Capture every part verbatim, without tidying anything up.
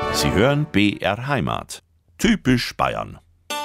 Sie hören B R Heimat. Typisch Bayern.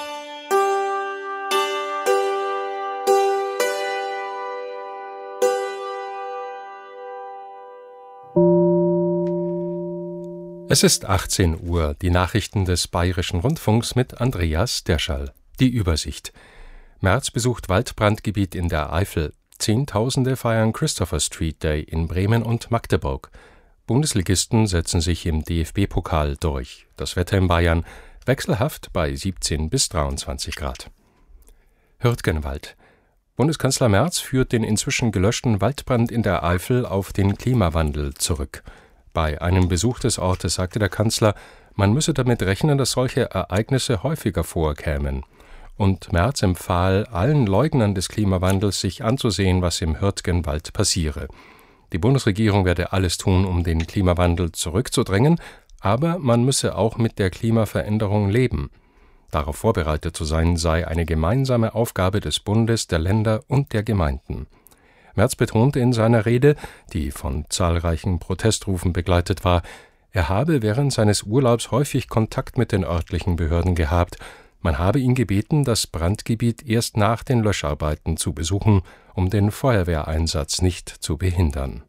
Es ist achtzehn Uhr, die Nachrichten des Bayerischen Rundfunks mit Andreas Derschall. Die Übersicht. Merz besucht Waldbrandgebiet in der Eifel. Zehntausende feiern Christopher Street Day in Bremen und Magdeburg. Bundesligisten setzen sich im D F B-Pokal durch. Das Wetter in Bayern wechselhaft bei siebzehn bis dreiundzwanzig Grad. Hürtgenwald. Bundeskanzler Merz führt den inzwischen gelöschten Waldbrand in der Eifel auf den Klimawandel zurück. Bei einem Besuch des Ortes sagte der Kanzler, man müsse damit rechnen, dass solche Ereignisse häufiger vorkämen. Und Merz empfahl allen Leugnern des Klimawandels, sich anzusehen, was im Hürtgenwald passiere. Die Bundesregierung werde alles tun, um den Klimawandel zurückzudrängen, aber man müsse auch mit der Klimaveränderung leben. Darauf vorbereitet zu sein, sei eine gemeinsame Aufgabe des Bundes, der Länder und der Gemeinden. Merz betonte in seiner Rede, die von zahlreichen Protestrufen begleitet war, er habe während seines Urlaubs häufig Kontakt mit den örtlichen Behörden gehabt. Man habe ihn gebeten, das Brandgebiet erst nach den Löscharbeiten zu besuchen, um den Feuerwehreinsatz nicht zu behindern.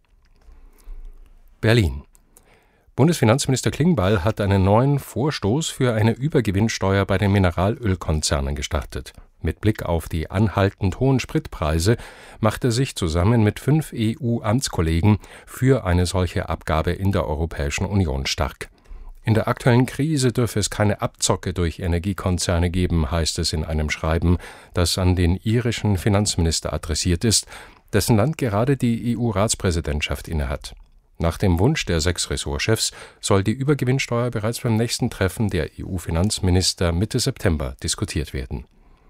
Berlin. Bundesfinanzminister Klingbeil hat einen neuen Vorstoß für eine Übergewinnsteuer bei den Mineralölkonzernen gestartet. Mit Blick auf die anhaltend hohen Spritpreise macht er sich zusammen mit fünf E U-Amtskollegen für eine solche Abgabe in der Europäischen Union stark. In der aktuellen Krise dürfe es keine Abzocke durch Energiekonzerne geben, heißt es in einem Schreiben, das an den irischen Finanzminister adressiert ist, dessen Land gerade die E U-Ratspräsidentschaft innehat. Nach dem Wunsch der sechs Ressortchefs soll die Übergewinnsteuer bereits beim nächsten Treffen der E U-Finanzminister Mitte September diskutiert werden.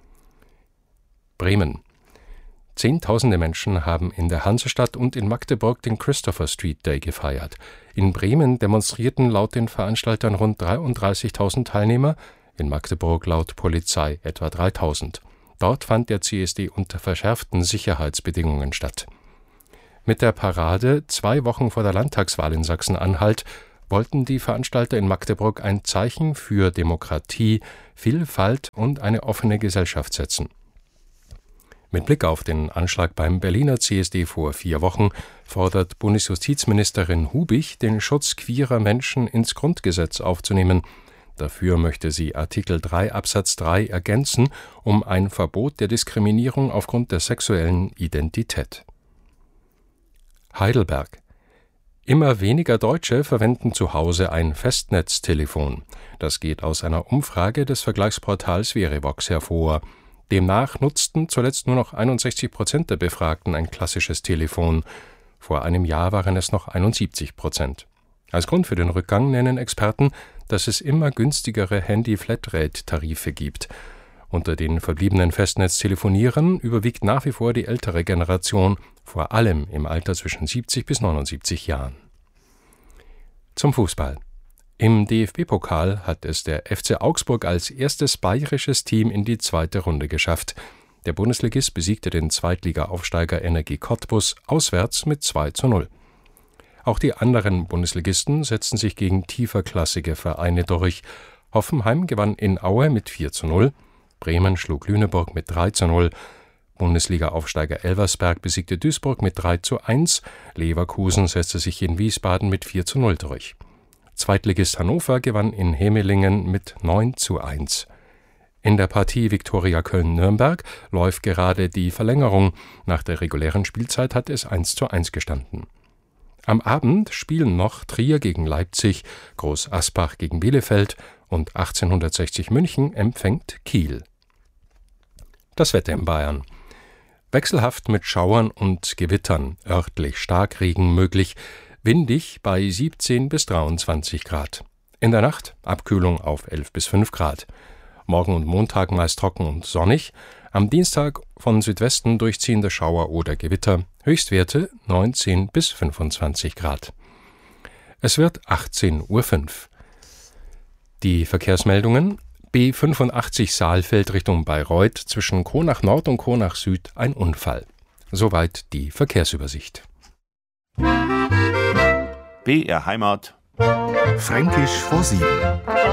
Bremen. Zehntausende Menschen haben in der Hansestadt und in Magdeburg den Christopher Street Day gefeiert. In Bremen demonstrierten laut den Veranstaltern rund dreiunddreißigtausend Teilnehmer, in Magdeburg laut Polizei etwa dreitausend. Dort fand der C S D unter verschärften Sicherheitsbedingungen statt. Mit der Parade, zwei Wochen vor der Landtagswahl in Sachsen-Anhalt, wollten die Veranstalter in Magdeburg ein Zeichen für Demokratie, Vielfalt und eine offene Gesellschaft setzen. Mit Blick auf den Anschlag beim Berliner C S D vor vier Wochen fordert Bundesjustizministerin Hubich, den Schutz queerer Menschen ins Grundgesetz aufzunehmen. Dafür möchte sie Artikel drei Absatz drei ergänzen, um ein Verbot der Diskriminierung aufgrund der sexuellen Identität. Heidelberg. Immer weniger Deutsche verwenden zu Hause ein Festnetztelefon. Das geht aus einer Umfrage des Vergleichsportals Verivox hervor. Demnach nutzten zuletzt nur noch einundsechzig Prozent der Befragten ein klassisches Telefon. Vor einem Jahr waren es noch einundsiebzig Prozent. Als Grund für den Rückgang nennen Experten, dass es immer günstigere Handy-Flatrate-Tarife gibt. Unter den verbliebenen Festnetztelefonierern überwiegt nach wie vor die ältere Generation, vor allem im Alter zwischen siebzig bis neunundsiebzig Jahren. Zum Fußball. Im D F B-Pokal hat es der F C Augsburg als erstes bayerisches Team in die zweite Runde geschafft. Der Bundesligist besiegte den Zweitliga-Aufsteiger Energie Cottbus auswärts mit zwei zu null. Auch die anderen Bundesligisten setzten sich gegen tieferklassige Vereine durch. Hoffenheim gewann in Aue mit vier zu null, Bremen schlug Lüneburg mit drei zu null, Bundesliga-Aufsteiger Elversberg besiegte Duisburg mit drei zu eins, Leverkusen setzte sich in Wiesbaden mit vier zu null durch. Zweitligist Hannover gewann in Hemelingen mit neun zu eins. In der Partie Viktoria Köln-Nürnberg läuft gerade die Verlängerung. Nach der regulären Spielzeit hat es eins zu eins gestanden. Am Abend spielen noch Trier gegen Leipzig, Groß Asbach gegen Bielefeld und achtzehnhundertsechzig München empfängt Kiel. Das Wetter in Bayern. Wechselhaft mit Schauern und Gewittern, örtlich Starkregen möglich, windig bei siebzehn bis dreiundzwanzig Grad. In der Nacht Abkühlung auf elf bis fünf Grad. Morgen und Montag meist trocken und sonnig. Am Dienstag von Südwesten durchziehende Schauer oder Gewitter. Höchstwerte neunzehn bis fünfundzwanzig Grad. Es wird achtzehn Uhr fünf. Die Verkehrsmeldungen: B fünfundachtzig Saalfeld Richtung Bayreuth, zwischen Kronach Nord und Kronach Süd ein Unfall. Soweit die Verkehrsübersicht. B R Heimat. Fränkisch vor sieben.